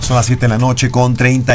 Son las 7 de la noche con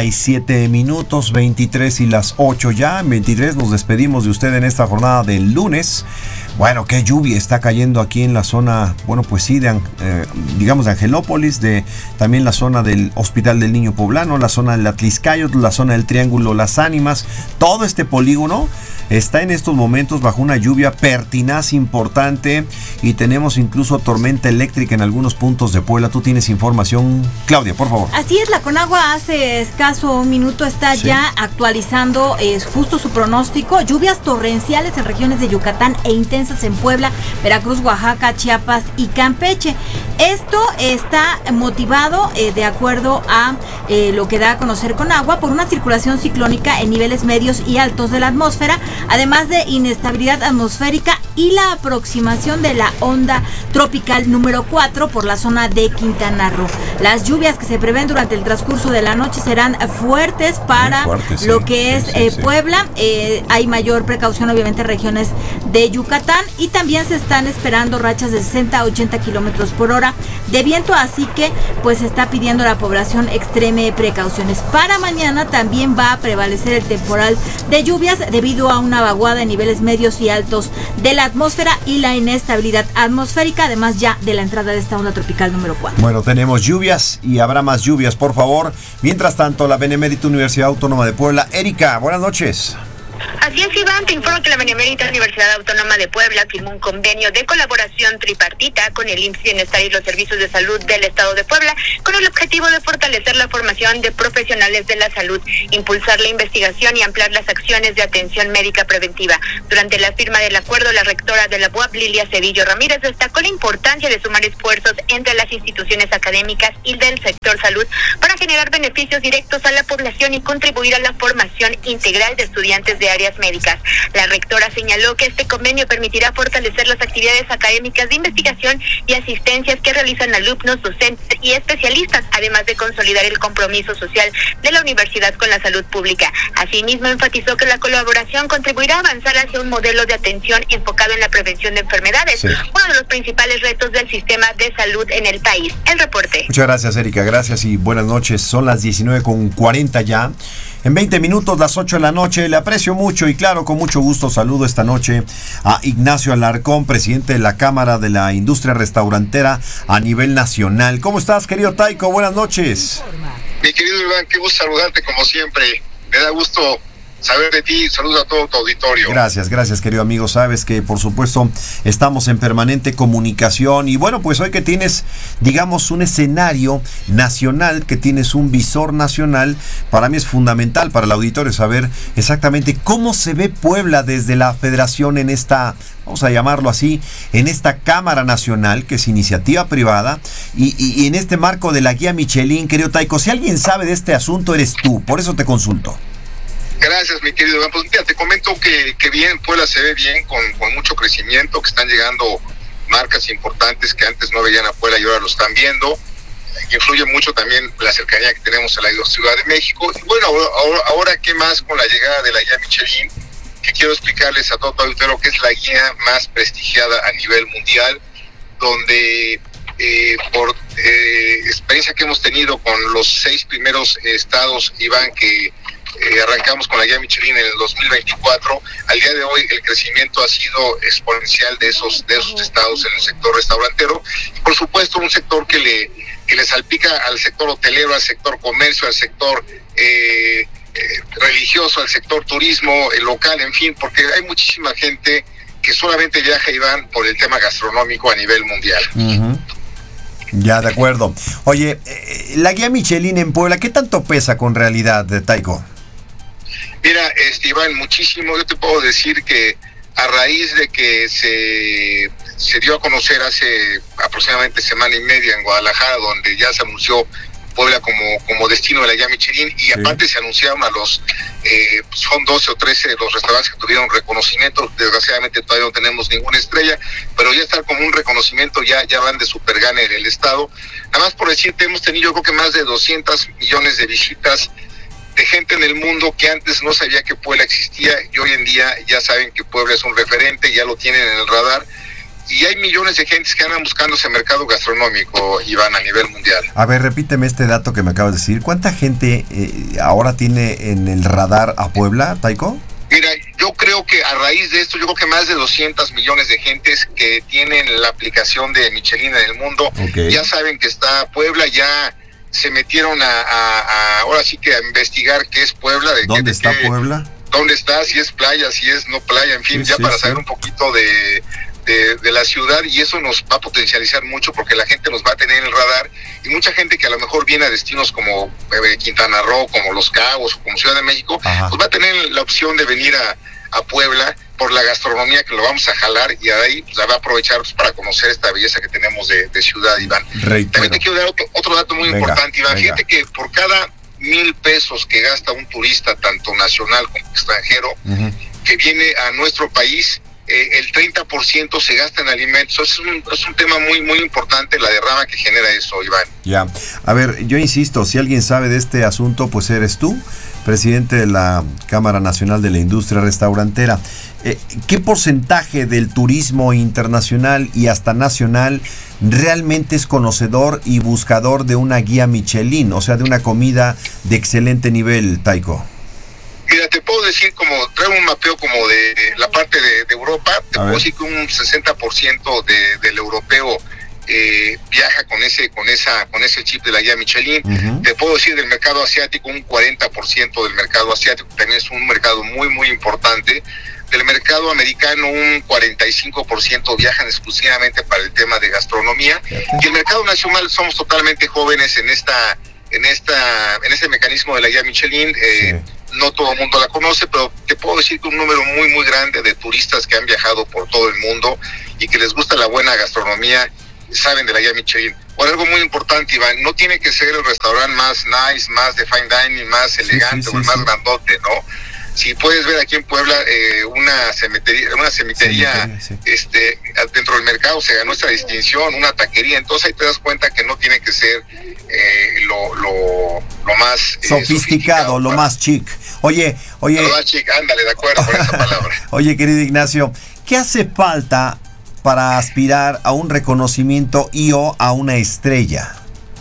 37 minutos, 23 y las 8 ya. En 23 nos despedimos de usted en esta jornada del lunes. Bueno, qué lluvia está cayendo aquí en la zona, bueno, pues sí, digamos de Angelópolis, también la zona del Hospital del Niño Poblano, la zona del Atliscayotl, la zona del Triángulo Las Ánimas. Todo este polígono está en estos momentos bajo una lluvia pertinaz importante y tenemos incluso tormenta eléctrica en algunos puntos de Puebla. Tú tienes información, Claudia, por favor. Así es, la Conagua hace escaso un minuto está ya actualizando justo su pronóstico. Lluvias torrenciales en regiones de Yucatán e intensas en Puebla, Veracruz, Oaxaca, Chiapas y Campeche. Esto está motivado de acuerdo a lo que da a conocer Conagua por una circulación ciclónica en niveles medios y altos de la atmósfera, además de inestabilidad atmosférica y la aproximación de la onda tropical número 4 por la zona de Quintana Roo. Las lluvias que se prevén durante el transcurso de la noche serán fuertes para lo que es Puebla. Hay mayor precaución obviamente en regiones de Yucatán y también se están esperando rachas de 60 a 80 kilómetros por hora de viento, así que pues se está pidiendo a la población extreme precauciones. Para mañana también va a prevalecer el temporal de lluvias debido a una vaguada en niveles medios y altos de la atmósfera y la inestabilidad atmosférica, además ya de la entrada de esta onda tropical número 4. Bueno, tenemos lluvias y habrá más lluvias, por favor. Mientras tanto, la Benemérita Universidad Autónoma de Puebla. Erika, buenas noches. Así es, Iván, te informo que la Benemérita Universidad Autónoma de Puebla firmó un convenio de colaboración tripartita con el IMSS Bienestar y los Servicios de Salud del Estado de Puebla, con el objetivo de fortalecer la formación de profesionales de la salud, impulsar la investigación y ampliar las acciones de atención médica preventiva. Durante la firma del acuerdo, la rectora de la UAP, Lilia Cedillo Ramírez, destacó la importancia de sumar esfuerzos entre las instituciones académicas y del sector salud para generar beneficios directos a la población y contribuir a la formación integral de estudiantes de áreas médicas. La rectora señaló que este convenio permitirá fortalecer las actividades académicas de investigación y asistencias que realizan alumnos, docentes y especialistas, además de consolidar el compromiso social de la universidad con la salud pública. Asimismo, enfatizó que la colaboración contribuirá a avanzar hacia un modelo de atención enfocado en la prevención de enfermedades, uno de los principales retos del sistema de salud en el país. El reporte. Muchas gracias, Erika. Gracias y buenas noches. Son las 19:40 ya. En 20 minutos, las 8 de la noche. Le aprecio mucho y claro, con mucho gusto saludo esta noche a Ignacio Alarcón, presidente de la Cámara de la Industria Restaurantera a nivel nacional. ¿Cómo estás, querido Taico? Buenas noches. Mi querido Iván, qué gusto saludarte como siempre. Me da gusto saber de ti. Saludo a todo tu auditorio. Gracias, querido amigo. Sabes que, por supuesto, estamos en permanente comunicación. Y bueno, pues hoy que tienes, digamos, un escenario nacional, que tienes un visor nacional, para mí es fundamental para el auditorio saber exactamente cómo se ve Puebla desde la federación en esta, vamos a llamarlo así, en esta Cámara Nacional, que es iniciativa privada, y en este marco de la guía Michelin, querido Taico. Si alguien sabe de este asunto, eres tú. Por eso te consulto. Gracias, mi querido Iván. Pues mira, te comento que bien, Puebla se ve bien, con mucho crecimiento, que están llegando marcas importantes que antes no veían a Puebla y ahora lo están viendo. Influye mucho también la cercanía que tenemos a la Ciudad de México. Y bueno, ahora qué más con la llegada de la guía Michelin, que quiero explicarles a todo tu auditorio que es la guía más prestigiada a nivel mundial, donde por experiencia que hemos tenido con los 6 primeros estados, Iván, que arrancamos con la guía Michelin en el 2024, al día de hoy el crecimiento ha sido exponencial de esos estados en el sector restaurantero, y por supuesto un sector que le salpica al sector hotelero, al sector comercio, al sector religioso, al sector turismo local, en fin, porque hay muchísima gente que solamente viaja, Iván, por el tema gastronómico a nivel mundial. Uh-huh. Ya, de acuerdo. Oye, la guía Michelin en Puebla, ¿qué tanto pesa con realidad, Taico? Mira, Iván, muchísimo. Yo te puedo decir que a raíz de que se dio a conocer hace aproximadamente semana y media en Guadalajara, donde ya se anunció Puebla como destino de la guía Michelin, y aparte se anunciaron son 12 o 13 los restaurantes que tuvieron reconocimiento. Desgraciadamente todavía no tenemos ninguna estrella, pero ya está como un reconocimiento, ya van de supergane en el estado. Nada más por decirte, hemos tenido yo creo que más de 200 millones de visitas de gente en el mundo que antes no sabía que Puebla existía, y hoy en día ya saben que Puebla es un referente, ya lo tienen en el radar. y hay millones de gentes que andan buscando ese mercado gastronómico, Iván, a nivel mundial. A ver, repíteme este dato que me acabas de decir. ¿Cuánta gente ahora tiene en el radar a Puebla, Taiko? Mira, yo creo que a raíz de esto, yo creo que más de 200 millones de gentes que tienen la aplicación de Michelin en el mundo, ya saben que está Puebla, ya se metieron ahora sí que a investigar qué es Puebla. ¿Dónde está Puebla? ¿Dónde está? Si es playa, si es no playa, en fin, para saber un poquito de la ciudad, y eso nos va a potencializar mucho porque la gente nos va a tener en el radar, y mucha gente que a lo mejor viene a destinos como Quintana Roo, como Los Cabos, como Ciudad de México, pues va a tener la opción de venir a Puebla por la gastronomía, que lo vamos a jalar, y ahí pues, la va a aprovechar pues, para conocer esta belleza que tenemos de ciudad, Iván. También te quiero dar otro dato muy importante, Iván. Fíjate que por cada 1,000 pesos que gasta un turista, tanto nacional como extranjero, que viene a nuestro país, el 30% se gasta en alimentos. Es un tema muy muy importante, la derrama que genera eso, Iván. Ya, a ver, yo insisto, si alguien sabe de este asunto, pues eres tú, presidente de la Cámara Nacional de la Industria Restaurantera. ¿Qué porcentaje del turismo internacional y hasta nacional realmente es conocedor y buscador de una guía Michelin, o sea, de una comida de excelente nivel, Taiko? Mira, te puedo decir, como traigo un mapeo como de la parte de Europa, te puedo decir que un 60% del europeo viaja con ese chip de la guía Michelin. Te puedo decir del mercado asiático, un 40% del mercado asiático, también es un mercado muy muy importante. Del mercado americano, un 45% viajan exclusivamente para el tema de gastronomía. Y el mercado nacional, somos totalmente jóvenes en ese mecanismo de la guía Michelin. No todo el mundo la conoce, pero te puedo decir que un número muy muy grande de turistas que han viajado por todo el mundo y que les gusta la buena gastronomía saben de la guía Michelin. Por algo muy importante, Iván, no tiene que ser el restaurante más nice, más de fine dining, más elegante o el más grandote, ¿no? Si puedes ver aquí en Puebla una cementería dentro del mercado se ganó esta distinción, una taquería, entonces ahí te das cuenta que no tiene que ser lo más sofisticado, lo más chic. Oye. Lo más chic, ándale, de acuerdo con esa palabra. Oye, querido Ignacio, ¿qué hace falta para aspirar a un reconocimiento o a una estrella?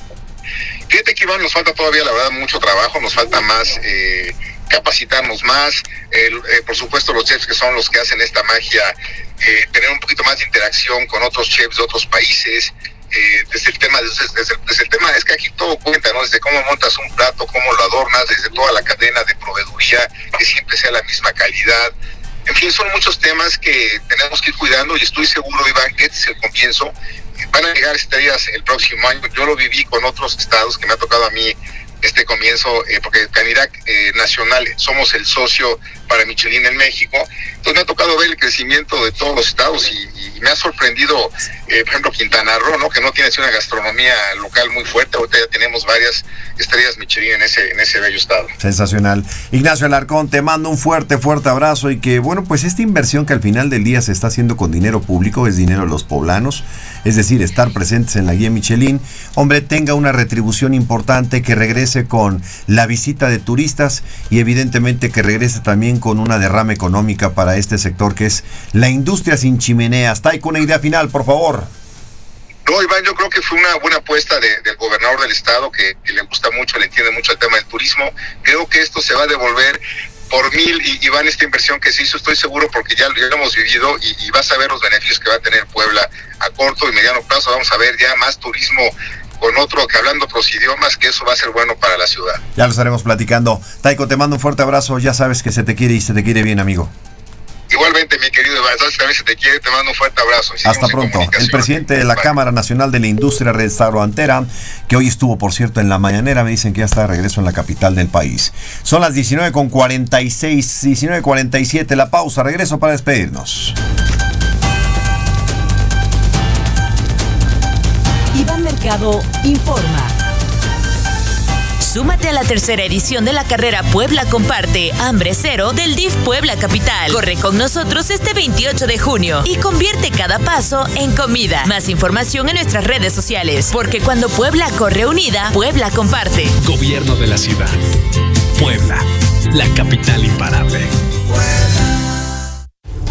Fíjate que, Iván, nos falta todavía, la verdad, mucho trabajo, nos falta más capacitarnos más, por supuesto los chefs que son los que hacen esta magia, tener un poquito más de interacción con otros chefs de otros países, desde el tema es que aquí todo cuenta, ¿no? Desde cómo montas un plato, cómo lo adornas, desde toda la cadena de proveeduría, que siempre sea la misma calidad. En fin, son muchos temas que tenemos que ir cuidando, y estoy seguro, Iván, que este es el comienzo. Van a llegar estrellas el próximo año. Yo lo viví con otros estados, que me ha tocado a mí este comienzo, porque Canirac Nacional somos el socio para Michelin en México. Entonces me ha tocado ver el crecimiento de todos los estados, y me ha sorprendido, por ejemplo, Quintana Roo, ¿no? Que no tiene una gastronomía local muy fuerte. Ahorita ya tenemos varias estrellas Michelin en ese bello estado. Sensacional. Ignacio Alarcón, te mando un fuerte abrazo, y que, bueno, pues esta inversión que al final del día se está haciendo con dinero público, es dinero de los poblanos, es decir, estar presentes en la guía Michelin, hombre, tenga una retribución importante, que regrese con la visita de turistas, y evidentemente que regrese también con una derrama económica para este sector que es la industria sin chimeneas. Taiko, una idea final, por favor. No, Iván, yo creo que fue una buena apuesta del gobernador del estado, que le gusta mucho, le entiende mucho el tema del turismo. Creo que esto se va a devolver por 1000, y Iván, esta inversión que se hizo, estoy seguro, porque ya lo hemos vivido, y vas a ver los beneficios que va a tener Puebla a corto y mediano plazo. Vamos a ver ya más turismo con hablando otros idiomas, que eso va a ser bueno para la ciudad. Ya lo estaremos platicando. Taiko, te mando un fuerte abrazo, ya sabes que se te quiere, y se te quiere bien, amigo. Igualmente, mi querido Iván, sabes que también se te quiere, te mando un fuerte abrazo. Hasta pronto. El presidente de la Cámara Nacional de la Industria Restaurantera, que hoy estuvo, por cierto, en la mañanera, me dicen que ya está de regreso en la capital del país. Son las 19:46, 19:47, la pausa, regreso para despedirnos. Iván Mercado informa. Súmate a la tercera edición de la carrera Puebla Comparte Hambre Cero del DIF Puebla Capital. Corre con nosotros este 28 de junio y convierte cada paso en comida. Más información en nuestras redes sociales, porque cuando Puebla corre unida, Puebla comparte. Gobierno de la ciudad. Puebla, la capital imparable.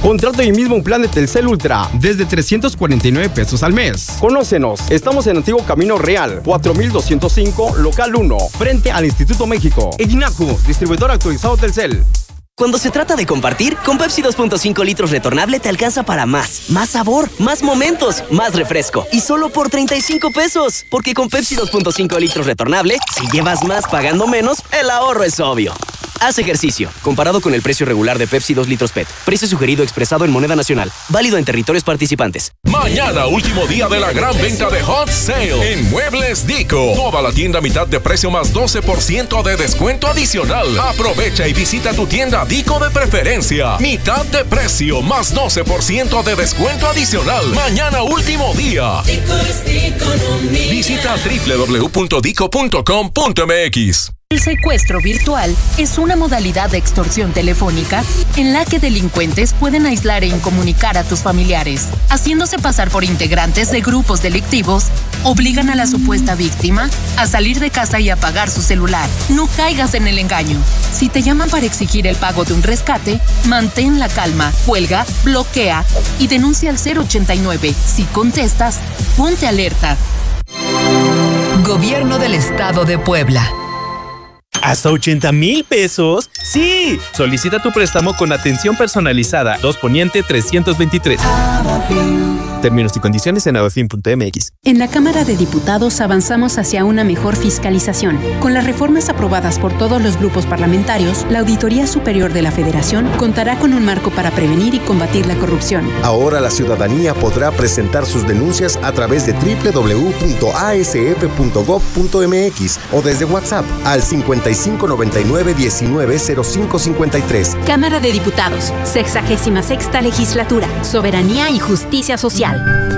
Contrata hoy mismo un plan de Telcel Ultra desde 349 pesos al mes. Conócenos, estamos en Antiguo Camino Real, 4205, local 1, frente al Instituto México. Edinacu, distribuidor actualizado Telcel. Cuando se trata de compartir, con Pepsi 2.5 litros retornable te alcanza para más. Más sabor, más momentos, más refresco. Y solo por 35 pesos. Porque con Pepsi 2.5 litros retornable, si llevas más pagando menos, el ahorro es obvio. Haz ejercicio. Comparado con el precio regular de Pepsi 2 litros PET. Precio sugerido expresado en moneda nacional. Válido en territorios participantes. Mañana, último día de la gran venta de Hot Sale en Muebles Dico. Toda la tienda a mitad de precio más 12% de descuento adicional. Aprovecha y visita tu tienda Dico de preferencia. Mitad de precio más 12% de descuento adicional. Mañana, último día. Visita www.dico.com.mx. El secuestro virtual es una modalidad de extorsión telefónica en la que delincuentes pueden aislar e incomunicar a tus familiares. Haciéndose pasar por integrantes de grupos delictivos, obligan a la supuesta víctima a salir de casa y apagar su celular. No caigas en el engaño. Si te llaman para exigir el pago de un rescate, mantén la calma, cuelga, bloquea y denuncia al 089. Si contestas, ponte alerta. Gobierno del Estado de Puebla. ¿Hasta 80,000 pesos? ¡Sí! Solicita tu préstamo con atención personalizada. 2 Poniente 323. Términos y condiciones en abafin.mx. En la Cámara de Diputados avanzamos hacia una mejor fiscalización. Con las reformas aprobadas por todos los grupos parlamentarios, la Auditoría Superior de la Federación contará con un marco para prevenir y combatir la corrupción. Ahora la ciudadanía podrá presentar sus denuncias a través de www.asf.gov.mx o desde WhatsApp al 5599-190553. Cámara de Diputados, 66ª Legislatura, Soberanía y Justicia Social.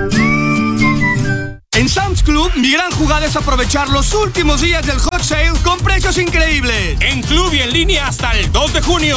En Sam's Club, mi gran jugada es aprovechar los últimos días del Hot Sale con precios increíbles. En club y en línea hasta el 2 de junio.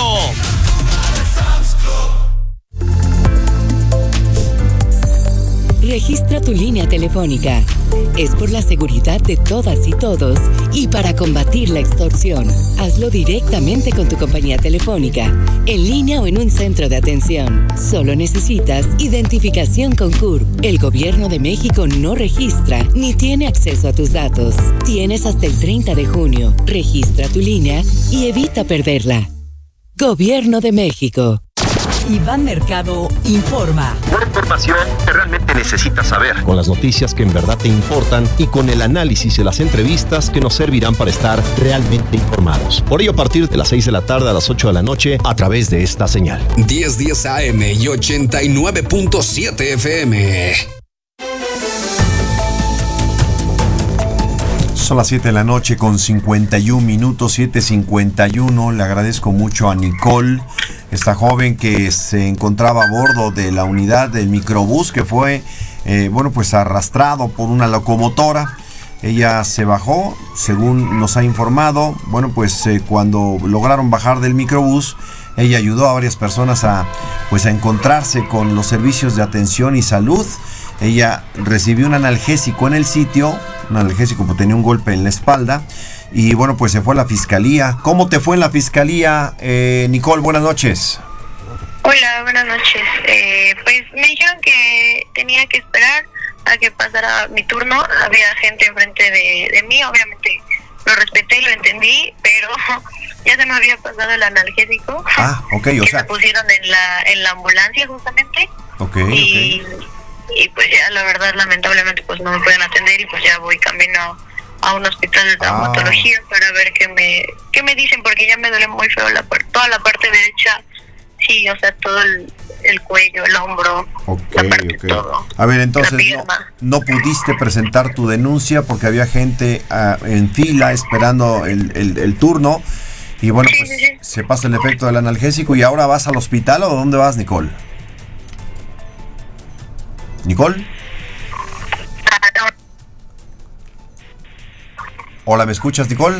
Registra tu línea telefónica. Es por la seguridad de todas y todos y para combatir la extorsión. Hazlo directamente con tu compañía telefónica, en línea o en un centro de atención. Solo necesitas identificación con CURP. El Gobierno de México no registra ni tiene acceso a tus datos. Tienes hasta el 30 de junio. Registra tu línea y evita perderla. Gobierno de México. Iván Mercado informa. La información que realmente necesitas saber. Con las noticias que en verdad te importan y con el análisis y las entrevistas que nos servirán para estar realmente informados. Por ello, a partir de las 6 de la tarde a las 8 de la noche, a través de esta señal. 1010 AM y 89.7 FM. Son las 7 de la noche con 51 minutos, 7:51. Le agradezco mucho a Nicole, esta joven que se encontraba a bordo de la unidad del microbús que fue, pues arrastrado por una locomotora. Ella se bajó, según nos ha informado. Cuando lograron bajar del microbús, ella ayudó a varias personas a encontrarse con los servicios de atención y salud. Ella recibió un analgésico en el sitio, un analgésico porque tenía un golpe en la espalda. Y se fue a la fiscalía. ¿Cómo te fue en la fiscalía, Nicole? Buenas noches. Hola, buenas noches. Pues me dijeron que tenía que esperar a que pasara mi turno. Había gente enfrente de mí, obviamente lo respeté y lo entendí, pero ya se me había pasado el analgésico. Okay, que se pusieron en la ambulancia justamente. Y pues ya la verdad lamentablemente pues no me pueden atender y pues ya voy camino a un hospital de traumatología para ver qué me dicen, porque ya me duele muy feo toda la parte derecha. Sí, o sea, todo el cuello, el hombro, la parte todo. A ver, entonces no pudiste presentar tu denuncia porque había gente en fila esperando el turno y se pasa el efecto del analgésico. ¿Y ahora vas al hospital o dónde vas, Nicole? ¿Nicole? Hola, ¿me escuchas, Nicole?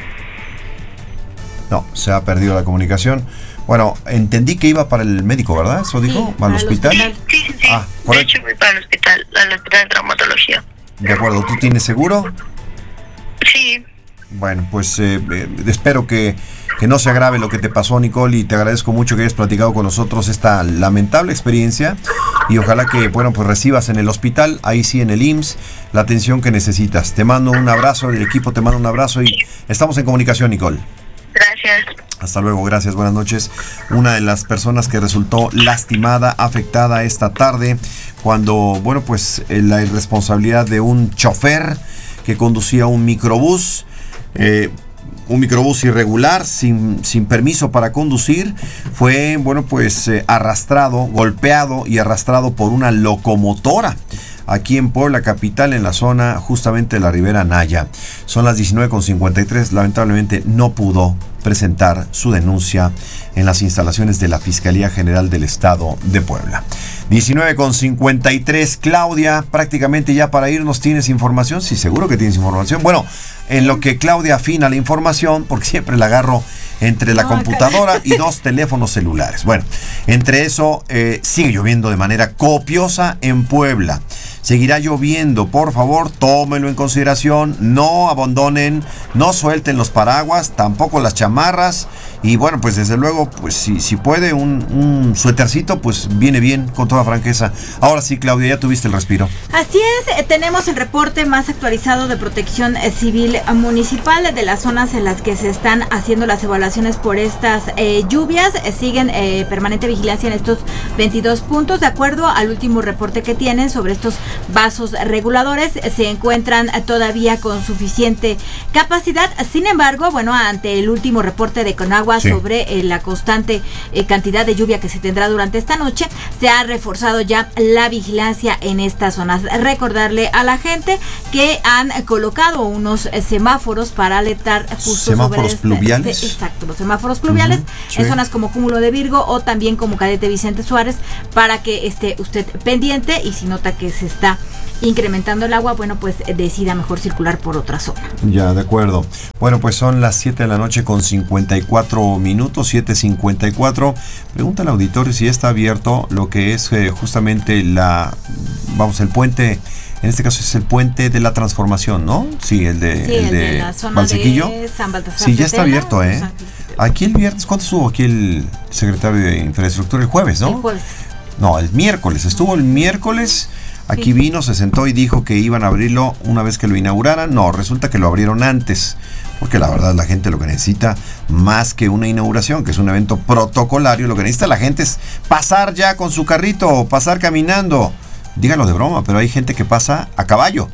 No, se ha perdido la comunicación. Bueno, entendí que iba para el médico, ¿verdad? ¿Eso dijo? ¿Al hospital? Sí. De hecho, voy para el hospital de traumatología. De acuerdo, ¿tú tienes seguro? Sí. Bueno, pues espero que no se agrave lo que te pasó, Nicole, y te agradezco mucho que hayas platicado con nosotros esta lamentable experiencia y ojalá que, bueno, pues recibas en el hospital, ahí sí en el IMSS, la atención que necesitas. Te mando un abrazo, el equipo te manda un abrazo y estamos en comunicación, Nicole. Gracias. Hasta luego, gracias, buenas noches. Una de las personas que resultó lastimada, afectada esta tarde, cuando, bueno, pues la irresponsabilidad de un chofer que conducía un microbús irregular, sin permiso para conducir, fue, bueno, pues arrastrado, golpeado y arrastrado por una locomotora aquí en Puebla capital, en la zona justamente de la Ribera Naya. Son las 19:53, lamentablemente no pudo presentar su denuncia en las instalaciones de la Fiscalía General del Estado de Puebla. 19:53, Claudia, prácticamente ya para irnos, ¿tienes información? Sí, seguro que tienes información. Bueno, en lo que Claudia afina la información, porque siempre la agarro entre la computadora y dos teléfonos celulares. Bueno, entre eso sigue lloviendo de manera copiosa en Puebla. Seguirá lloviendo, por favor, tómenlo en consideración, no abandonen, no suelten los paraguas, tampoco las chamarras, y bueno, pues desde luego, pues si puede un suétercito, pues viene bien, con toda franqueza. Ahora sí, Claudia, ya tuviste el respiro. Así es, tenemos el reporte más actualizado de Protección Civil Municipal de las zonas en las que se están haciendo las evaluaciones por estas lluvias. Siguen permanente vigilancia en estos 22 puntos. De acuerdo al último reporte que tienen sobre estos vasos reguladores, se encuentran todavía con suficiente capacidad. Sin embargo, bueno, ante el último reporte de Conagua sobre la constante cantidad de lluvia que se tendrá durante esta noche, se ha reforzado ya la vigilancia en estas zonas. Recordarle a la gente que han colocado unos semáforos para alertar justo ¿semáforos sobre pluviales? Exacto, los semáforos pluviales en zonas como Cúmulo de Virgo o también como Cadete Vicente Suárez, para que esté usted pendiente y si nota que se está incrementando el agua, bueno, pues decida mejor circular por otra zona. Ya, de acuerdo. Bueno, pues son las 7 de la noche con 54 minutos, 7:54. Pregunta al auditorio si está abierto lo que es justamente el puente. En este caso es el puente de la transformación, ¿no? Sí, el de la zona Valsequillo. de San Baltasar. Sí, ya está abierto, ¿eh? Aquí el viernes, ¿cuánto estuvo aquí el secretario de Infraestructura? El jueves, ¿no? El jueves. No, el miércoles. Estuvo el miércoles. Aquí vino, se sentó y dijo que iban a abrirlo una vez que lo inauguraran. No, resulta que lo abrieron antes. Porque la verdad la gente lo que necesita, más que una inauguración, que es un evento protocolario, lo que necesita la gente es pasar ya con su carrito, pasar caminando. Díganlo de broma, pero hay gente que pasa a caballo.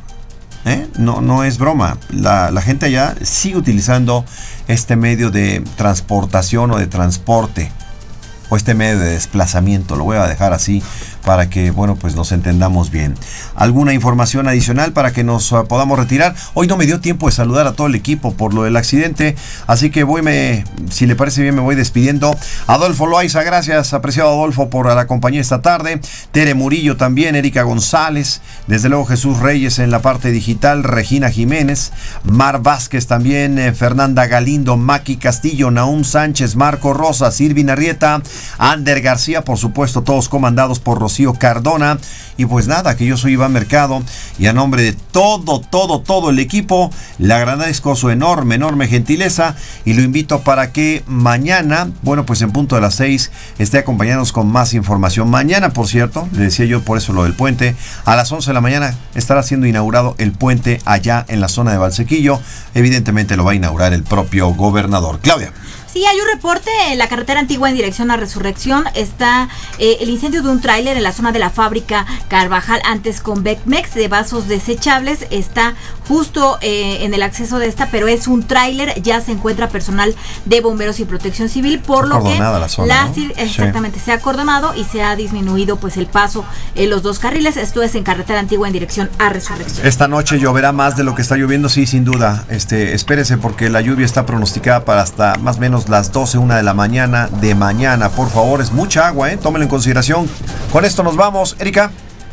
No es broma. La gente allá sigue utilizando este medio de transportación o de transporte, o este medio de desplazamiento. Lo voy a dejar así para que, bueno, pues nos entendamos bien. ¿Alguna información adicional para que nos podamos retirar? Hoy no me dio tiempo de saludar a todo el equipo por lo del accidente, así que si le parece bien, me voy despidiendo. Adolfo Loaiza, gracias, apreciado Adolfo, por la compañía esta tarde. Tere Murillo también, Erika González, desde luego Jesús Reyes en la parte digital, Regina Jiménez, Mar Vázquez también, Fernanda Galindo, Maki Castillo, Naum Sánchez, Marco Rosas, Irvin Arrieta, Ander García, por supuesto, todos comandados por Rocío Cardona. Y pues nada, que yo soy Iván Mercado y a nombre de todo el equipo le agradezco su enorme gentileza y lo invito para que mañana, bueno, pues en punto de las 6 esté acompañándonos con más información. Mañana, por cierto, le decía yo por eso lo del puente, a las 11 de la mañana estará siendo inaugurado el puente allá en la zona de Valsequillo. Evidentemente lo va a inaugurar el propio gobernador. Claudia. Sí, hay un reporte en la carretera antigua en dirección a Resurrección. Está el incendio de un tráiler en la zona de la fábrica Carvajal, antes con Becmex, de vasos desechables. Está justo en el acceso de esta, pero es un tráiler. Ya se encuentra personal de bomberos y protección civil, por lo que la zona, ¿no? Exactamente, se ha acordonado y se ha disminuido pues el paso en los dos carriles. Esto es en carretera antigua en dirección a Resurrección. Esta noche lloverá más de lo que está lloviendo, sí, sin duda. Espérese, porque la lluvia está pronosticada para hasta más o menos las 12, 1 de la mañana de mañana. Por favor, es mucha agua, tómenlo en consideración. Con esto nos vamos, Erika.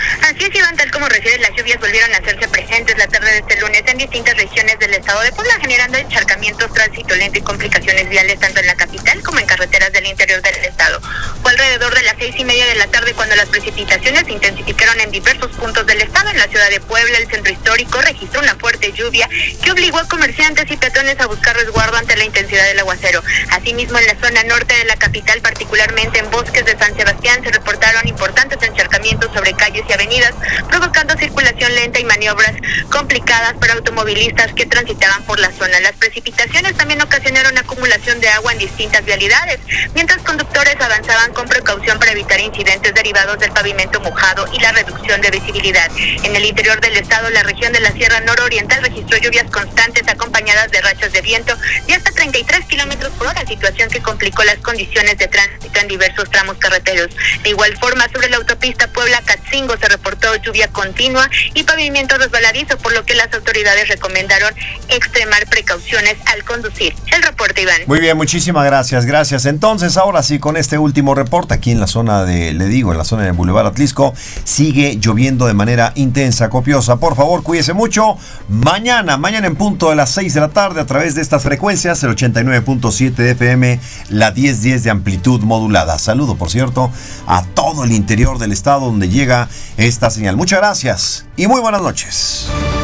Así es, Iván, tal como refieres, las lluvias volvieron a hacerse presentes la tarde de este lunes en distintas regiones del estado de Puebla, generando encharcamientos, tránsito lento y complicaciones viales tanto en la capital como en carreteras del interior del estado. Fue alrededor de las 6:30 de la tarde cuando las precipitaciones se intensificaron en diversos puntos del estado. En la ciudad de Puebla, el centro histórico registró una fuerte lluvia que obligó a comerciantes y peatones a buscar resguardo ante la intensidad del aguacero. Asimismo, en la zona norte de la capital, particularmente en Bosques de San Sebastián, se reportaron importantes encharcamientos sobre calles y avenidas, provocando circulación lenta y maniobras complicadas para automovilistas que transitaban por la zona. Las precipitaciones también ocasionaron acumulación de agua en distintas vialidades, mientras conductores avanzaban con precaución para evitar incidentes derivados del pavimento mojado y la reducción de visibilidad. En el interior del estado, la región de la Sierra Nororiental registró lluvias constantes acompañadas de rachas de viento de hasta 33 kilómetros por hora, situación que complicó las condiciones de tránsito en diversos tramos carreteros. De igual forma, sobre la autopista Puebla-Catzingo se reportó lluvia continua y pavimento resbaladizo, por lo que las autoridades recomendaron extremar precauciones al conducir. El reporte, Iván. Muy bien, muchísimas gracias, gracias. Entonces, ahora sí, con este último reporte, aquí en la zona de, en la zona del Boulevard Atlisco, sigue lloviendo de manera intensa, copiosa. Por favor, cuídese mucho. Mañana en punto de las 6 de la tarde, a través de estas frecuencias, el 89.7 de FM, la 1010 de amplitud modulada. Saludo, por cierto, a todo el interior del estado donde llega esta señal. Muchas gracias y muy buenas noches.